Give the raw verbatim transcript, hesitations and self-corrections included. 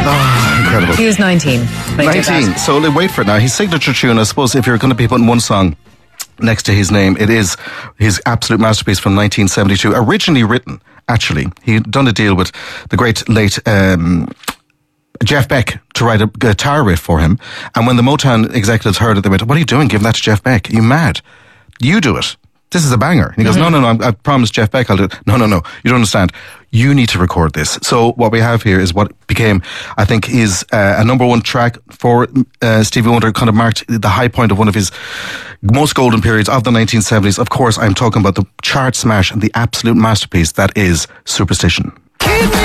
Oh, incredible. He was nineteen. when he did nineteen. that. So wait for it now. His signature tune, I suppose, if you're going to be putting one song next to his name, it is his absolute masterpiece from nineteen seventy-two. Originally written, actually, he'd done a deal with the great late um, Jeff Beck to write a guitar riff for him. And when the Motown executives heard it, they went, "What are you doing giving that to Jeff Beck? Are you mad? You do it. This is a banger." And he goes, mm-hmm. no, no, no, I promised Jeff Beck I'll do it. No, no, no, you don't understand. You need to record this. So what we have here is what became, I think, is uh, a number one track for uh, Stevie Wonder, kind of marked the high point of one of his most golden periods of the nineteen seventies. Of course, I'm talking about the chart smash and the absolute masterpiece that is Superstition.